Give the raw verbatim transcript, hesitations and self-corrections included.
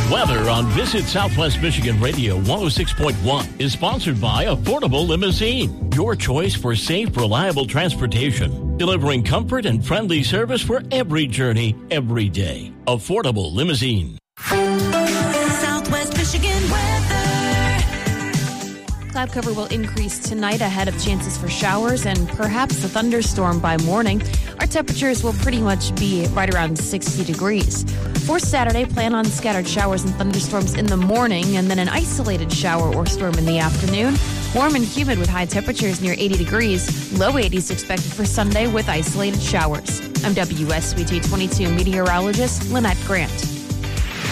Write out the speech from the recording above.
Weather on Visit Southwest Michigan Radio one oh six point one is sponsored by Affordable Limousine, your choice for safe, reliable transportation, delivering comfort and friendly service for every journey, every day. Affordable Limousine. Southwest Michigan weather. Cloud cover will increase tonight ahead of chances for showers and perhaps a thunderstorm by morning. Our temperatures will pretty much be right around sixty degrees. For Saturday, plan on scattered showers and thunderstorms in the morning and then an isolated shower or storm in the afternoon. Warm and humid with high temperatures near eighty degrees. Low eighties expected for Sunday with isolated showers. I'm W S B T twenty-two meteorologist Lynette Grant.